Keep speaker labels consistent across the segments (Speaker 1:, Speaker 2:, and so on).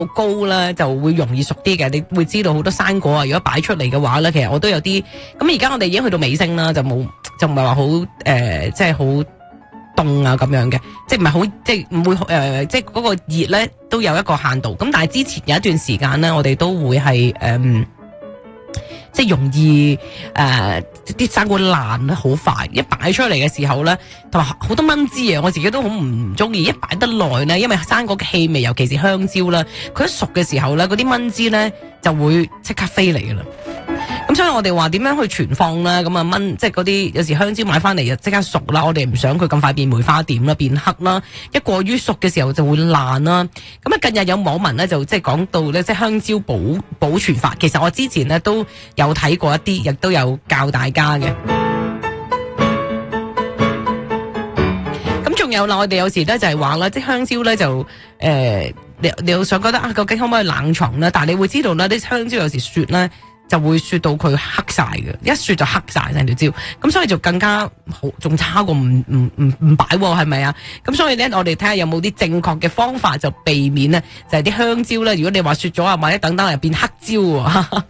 Speaker 1: 高啦，就會容易熟啲嘅。你會知道好多生果啊，如果擺出嚟嘅話咧，其實我都有啲咁。而家我哋已經去到尾聲啦，就唔係話好即係好凍啊咁樣嘅，即係唔係好即係唔會即係嗰個熱咧都有一個限度。咁但係之前有一段時間咧，我哋都會係即係容易啲生果爛得好快，一擺出嚟嘅時候咧，同埋好多蚊滋啊！我自己都好唔中意，一擺得耐咧，因為生果嘅氣味，尤其是香蕉啦，佢一熟嘅時候咧，嗰啲蚊滋咧就會即刻飛嚟噶啦。咁所以我哋話點樣去存放啦？咁啊蚊即係嗰啲有時香蕉買翻嚟就即刻熟啦，我哋唔想佢咁快變梅花點啦，變黑啦，一過於熟嘅時候就會爛啦。咁啊近日有網民咧就即係講到咧，即係香蕉保存法，其實我之前咧都有睇過一啲，亦都有教大家嘅。咁仲有啦，我哋有時咧就係話啦，即係香蕉咧就你又想覺得啊，究竟可唔可以冷藏咧？但係你會知道咧，啲香蕉有時雪咧就會雪到佢黑晒嘅，一雪就黑晒成條蕉，咁所以就更加好，仲差過唔擺係咪啊？咁所以咧，我哋睇下有冇啲正確嘅方法就避免咧，就係啲香蕉咧，如果你話雪咗啊，或者等等又變黑蕉喎。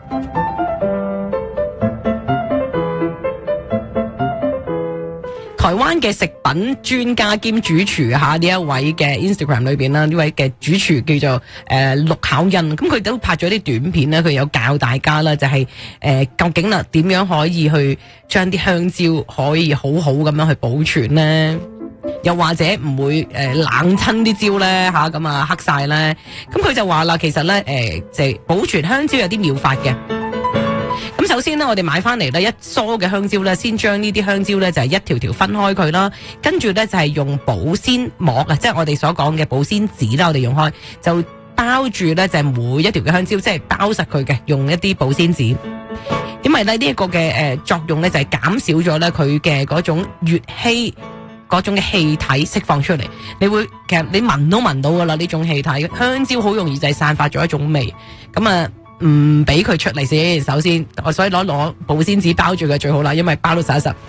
Speaker 1: 台灣嘅食品專家兼主廚呢一位嘅 Instagram 裏邊啦，呢位嘅主廚叫做陸巧欣，咁佢都拍咗啲短片咧，佢有教大家啦，就係究竟啦點樣可以去將啲香蕉可以好好咁樣去保存咧，又或者唔會冷親啲蕉咧咁啊黑晒咧，咁佢就話啦，其實咧就係保存香蕉有啲妙法嘅。咁首先呢，我哋買翻嚟呢一梳嘅香蕉呢，先將呢啲香蕉呢就係一條條分開佢啦，跟住呢就係用保鮮膜啊，即係我哋所講嘅保鮮紙啦，我哋用開就包住呢就係每一條嘅香蕉，即係包實佢嘅，用一啲保鮮紙。因為呢一個嘅作用呢，就係減少咗呢佢嘅嗰種乙烯嗰種嘅氣體釋放出嚟，其實你聞都聞到噶啦呢種氣體，香蕉好容易就係散發咗一種味，咁啊。唔俾佢出嚟先，首先，所以攞保鮮紙包住佢最好啦，因為包到實一實。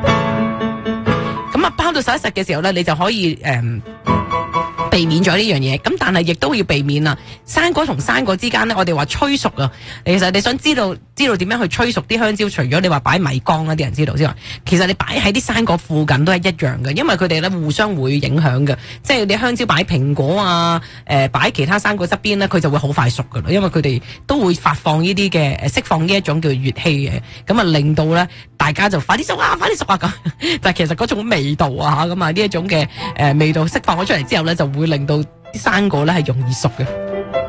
Speaker 1: 咁啊，包到實一實嘅時候咧，你就可以避免咗呢樣嘢。咁但係亦都要避免啊，生果同生果之間咧，我哋話催熟啊。其實你想知道點樣去催熟啲香蕉，除咗你話擺米缸啲人知道之外，其實你擺喺啲生果附近都係一樣嘅，因為佢哋咧互相會影響嘅。即係你香蕉擺蘋果啊，擺其他生果側邊咧，佢就會好快熟噶啦，因為佢哋都會發放呢啲嘅釋放呢一種叫乙烯嘅，咁啊令到咧大家就快啲熟啊咁。但係其實嗰種味道啊咁啊呢一種嘅味道釋放咗出嚟之後咧，就會令到啲生果咧係容易熟嘅。